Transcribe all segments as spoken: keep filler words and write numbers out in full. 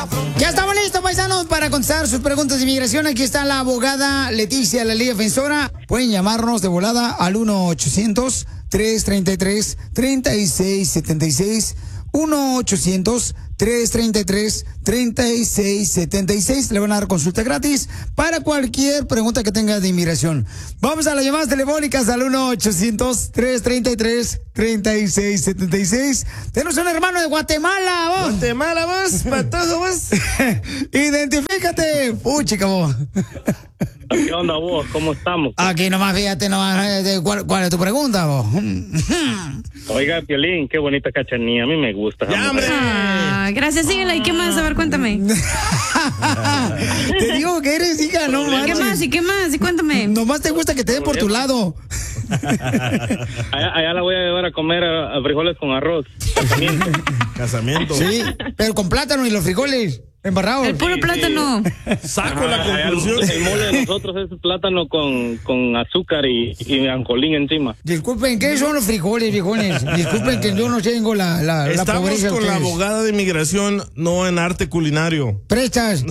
Ya estamos listos, paisanos, para contestar sus preguntas de inmigración. Aquí está la abogada Leticia, la ley defensora. Pueden llamarnos de volada al uno ochocientos, tres treinta y tres, treinta y seis setenta y seis. uno ochocientos, tres treinta y tres, treinta y seis setenta y seis. Le van a dar consulta gratis para cualquier pregunta que tenga de inmigración. Vamos a las llamadas telefónicas al uno ochocientos, tres treinta y tres, treinta y seis setenta y seis. Tenemos un hermano de Guatemala, vos. Guatemala, vos, patojo, vos. Identifícate. Uy, chica, vos. ¿Qué onda vos? ¿Cómo estamos? Aquí nomás, fíjate nomás, ¿cuál, cuál es tu pregunta, vos? Oiga, Piolín, qué bonita cachanilla, a mí me gusta. ¡Ya, hombre! Ah, gracias, síguela. ¿Y qué más? A ver, cuéntame. Te digo que eres hija, no ¿Y manches. qué más? ¿Y qué más? ¿Y cuéntame? Nomás te gusta que te den por tu lado. Allá, allá la voy a llevar a comer a, a frijoles con arroz. Casamiento. Casamiento. Sí, pero con plátano y los frijoles embarrados. El puro plátano. Saco la Allá el, conclusión. el mole de nosotros es plátano con, con azúcar y, y ancolín encima. Disculpen, ¿qué son los frijoles, viejones? Disculpen que yo no tengo la, la, la Estamos pobreza de con la ustedes. abogada de inmigración, no en arte culinario. Prestas.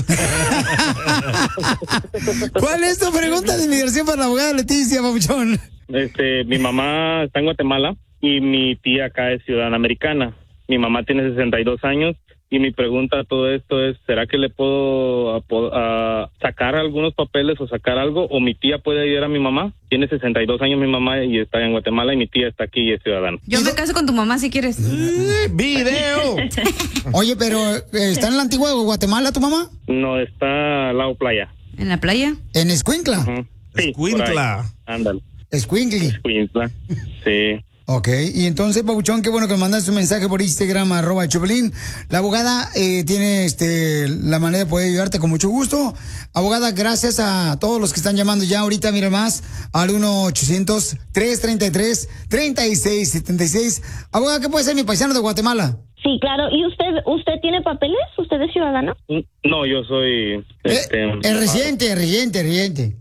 ¿Cuál es tu pregunta de inmigración para la abogada Leticia, papuchón? Este, mi mamá está en Guatemala y mi tía acá es ciudadana americana. Mi mamá tiene sesenta y dos años. Y mi pregunta a todo esto es, ¿será que le puedo a, a sacar algunos papeles o sacar algo? ¿O mi tía puede ayudar a mi mamá? Tiene sesenta y dos años mi mamá y está en Guatemala y mi tía está aquí y es ciudadana. Yo me caso con tu mamá si quieres. ¡Video! Oye, pero ¿está en la antigua Guatemala tu mamá? No, está al lado playa. ¿En la playa? En Escuincla. Uh-huh. Sí, Escuincla. Ándale. Escuincli. Escuincla. Sí. Ok, y entonces, papuchón, qué bueno que me mandaste un mensaje por Instagram, arroba Choplin. La abogada eh, tiene este la manera de poder ayudarte con mucho gusto. Abogada, gracias a todos los que están llamando ya ahorita, mira más, al uno ochocientos, tres treinta y tres, treinta y seis setenta y seis. Abogada, ¿qué puede ser mi paisano de Guatemala? Sí, claro. ¿Y usted usted tiene papeles? ¿Usted es ciudadano? No, yo soy... Este, eh, el residente, residente, residente.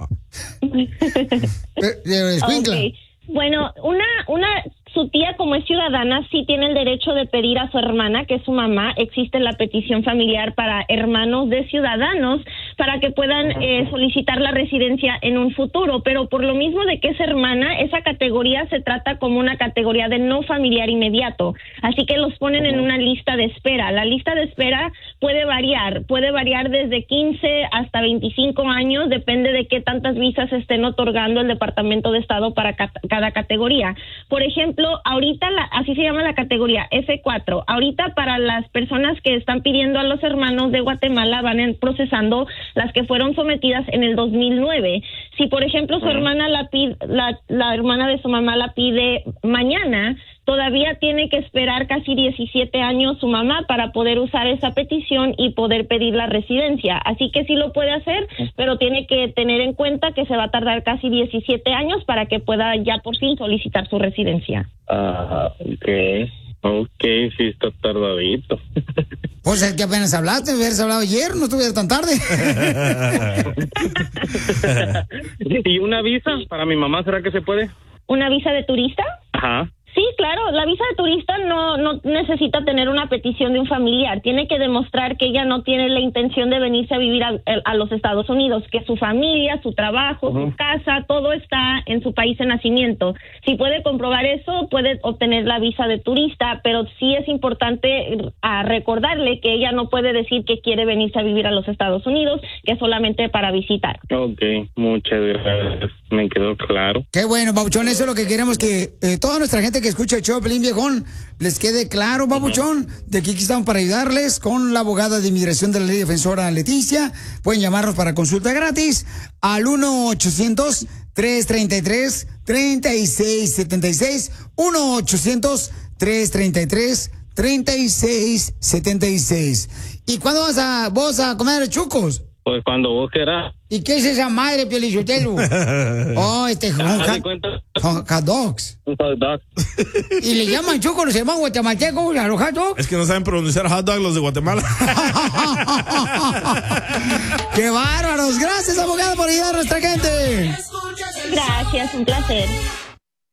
eh, de Escuincla. Okay. Bueno, una una su tía, como es ciudadana, sí tiene el derecho de pedir a su hermana, que es su mamá. Existe la petición familiar para hermanos de ciudadanos para que puedan eh, solicitar la residencia en un futuro, pero por lo mismo de que es hermana, esa categoría se trata como una categoría de no familiar inmediato, así que los ponen en una lista de espera. La lista de espera puede variar, puede variar desde quince hasta veinticinco años, depende de qué tantas visas estén otorgando el Departamento de Estado para ca- cada categoría. Por ejemplo, ahorita, la, así se llama la categoría F cuatro. Ahorita para las personas que están pidiendo a los hermanos de Guatemala van en, procesando las que fueron sometidas en el dos mil nueve. Si, por ejemplo, su hermana la pide, la, la hermana de su mamá la pide mañana, todavía tiene que esperar casi diecisiete años su mamá para poder usar esa petición y poder pedir la residencia. Así que sí lo puede hacer, pero tiene que tener en cuenta que se va a tardar casi diecisiete años para que pueda ya por fin solicitar su residencia. Ah, ok. Ok, sí está tardadito. Pues es que apenas hablaste, hubieras hablado ayer, no estuviera tan tarde. ¿Y una visa para mi mamá, será que se puede? ¿Una visa de turista? Ajá. Sí, claro, la visa de turista no, no necesita tener una petición de un familiar. Tiene que demostrar que ella no tiene la intención de venirse a vivir a, a los Estados Unidos, que su familia, su trabajo, uh-huh. su casa, todo está en su país de nacimiento. Si puede comprobar eso, puede obtener la visa de turista, pero sí es importante a recordarle que ella no puede decir que quiere venirse a vivir a los Estados Unidos, que es solamente para visitar. Ok, muchas gracias. Me quedó claro. Qué bueno, Papuchón, eso es lo que queremos, que eh, toda nuestra gente que escucha el show, Pelín Viejón, les quede claro, Papuchón, de que aquí estamos para ayudarles con la abogada de inmigración de la ley defensora Leticia. Pueden llamarnos para consulta gratis al uno ochocientos, tres treinta y tres, treinta y seis setenta y seis, uno ochocientos, tres treinta y tres, treinta y seis setenta y seis. ¿Y cuándo vas a, vos a comer chucos? Pues cuando vos quieras. ¿Y qué es esa madre, Piolichotelo? Oh, este hot, hot, hot dogs. Un hot dog. ¿Y le llaman chucos los hermanos guatemaltecos a los hot dogs? Es que no saben pronunciar hot dog los de Guatemala. ¡Qué bárbaros! Gracias, abogada, por ayudar a nuestra gente. Gracias, un placer.